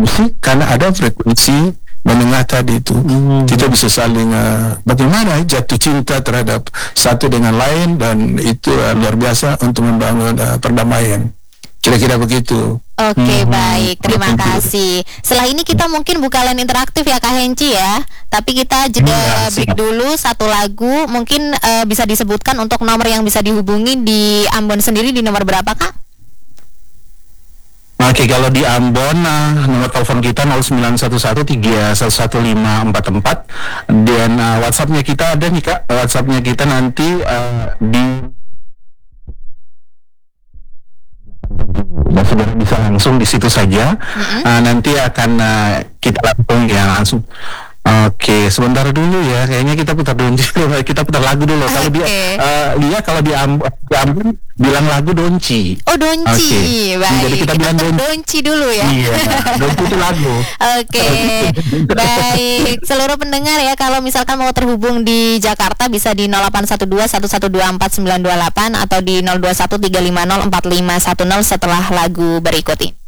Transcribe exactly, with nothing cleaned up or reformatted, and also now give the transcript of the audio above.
musik karena ada frekuensi menengah tadi itu. Hmm. Kita bisa saling uh, bagaimana jatuh cinta terhadap satu dengan lain, dan itu uh, luar biasa untuk membangun uh, perdamaian. Kira-kira begitu. Oke, okay, hmm. baik. Terima kasih. Setelah ini kita mungkin buka line interaktif ya Kak Hengki ya. Tapi kita jeda break dulu satu lagu. Mungkin uh, bisa disebutkan untuk nomor yang bisa dihubungi di Ambon sendiri di nomor berapa Kak? Oke, kalau di Ambon uh, nomor telepon kita nol sembilan satu satu tiga satu satu lima empat empat, dan uh, WhatsApp-nya kita ada nih Kak. WhatsApp-nya kita nanti uh, di dan saudara bisa langsung di situ saja. Mm-hmm. uh, nanti akan uh, kita langsung ya langsung. Oke, sebentar dulu ya. Kayaknya kita putar dulu. Kita putar lagu dulu. Okay. Kalau dia, uh, Lia kalau di Ambon, di Ambon bilang lagu Donci. Oh, Donci. Okay. Baik. Jadi kita, kita bilang Donci. Donci dulu ya. Iya. Donci itu lagu. Oke. Okay. Baik. Seluruh pendengar ya, kalau misalkan mau terhubung di Jakarta bisa di nol delapan satu dua satu satu dua empat sembilan dua delapan atau di nol dua satu tiga lima nol empat lima satu nol setelah lagu berikut ini.